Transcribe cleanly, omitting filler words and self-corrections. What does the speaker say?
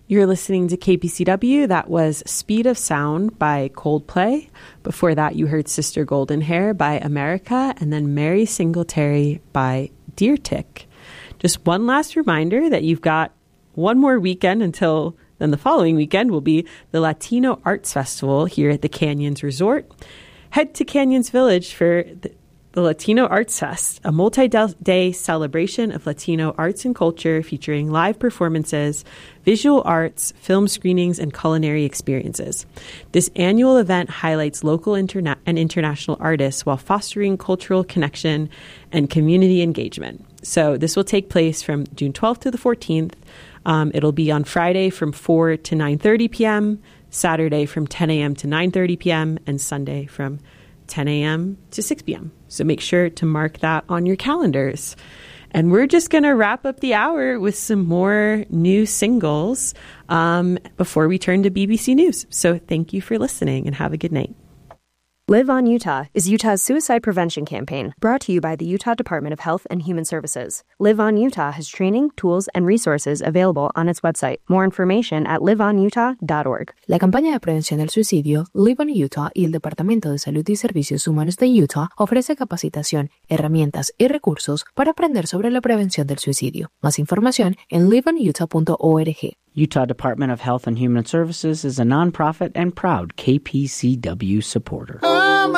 You're listening to KPCW. That was Speed of Sound by Coldplay. Before that, you heard Sister Golden Hair by America, and then Mary Singletary by Deer Tick. Just one last reminder that you've got one more weekend until then the following weekend will be the Latino Arts Festival here at the Canyons Resort. Head to Canyons Village for the Latino Arts Fest, a multi-day celebration of Latino arts and culture featuring live performances, visual arts, film screenings, and culinary experiences. This annual event highlights local and international artists while fostering cultural connection and community engagement. So this will take place from June 12th to the 14th. It'll be on Friday from 4 to 9:30 p.m., Saturday from 10 a.m. to 9:30 p.m., and Sunday from 10 a.m. to 6 p.m. So make sure to mark that on your calendars. And we're just going to wrap up the hour with some more new singles before we turn to BBC News. So thank you for listening and have a good night. Live on Utah is Utah's suicide prevention campaign, brought to you by the Utah Department of Health and Human Services. Live on Utah has training, tools, and resources available on its website. More information at liveonutah.org. La campaña de prevención del suicidio, Live on Utah y el Departamento de Salud y Servicios Humanos de Utah ofrece capacitación, herramientas y recursos para aprender sobre la prevención del suicidio. Más información en liveonutah.org. Utah Department of Health and Human Services is a nonprofit and proud KPCW supporter.